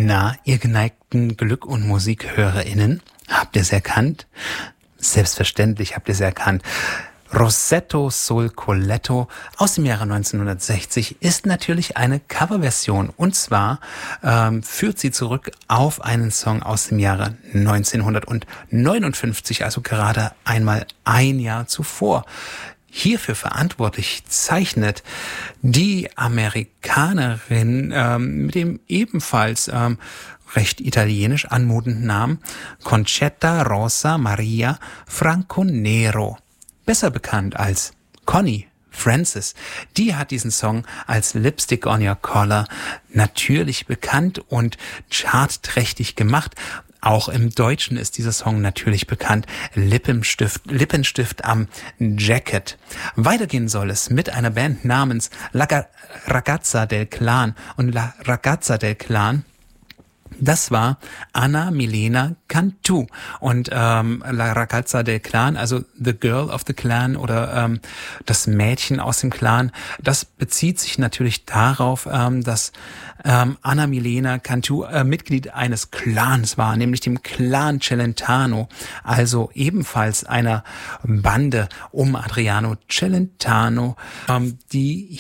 Na, ihr geneigten Glück- und MusikhörerInnen, habt ihr es erkannt? Selbstverständlich habt ihr es erkannt. Rosetto sul Colletto aus dem Jahre 1960 ist natürlich eine Coverversion. Und zwar führt sie zurück auf einen Song aus dem Jahre 1959, also gerade einmal ein Jahr zuvor. Hierfür verantwortlich zeichnet die Amerikanerin mit dem ebenfalls recht italienisch anmutenden Namen Concetta Rosa Maria Franco-Nero, besser bekannt als Connie Francis. Die hat diesen Song als Lipstick on Your Collar natürlich bekannt und chartträchtig gemacht. Auch im Deutschen ist dieser Song natürlich bekannt. Lippenstift am Jacket. Weitergehen soll es mit einer Band namens La Ragazza del Clan. Und La Ragazza del Clan, das war Anna Milena Cantu. Und La Ragazza del Clan, also The Girl of the Clan oder das Mädchen aus dem Clan, das bezieht sich natürlich darauf, dass Anna Milena Cantu Mitglied eines Clans war, nämlich dem Clan Celentano, also ebenfalls einer Bande um Adriano Celentano, die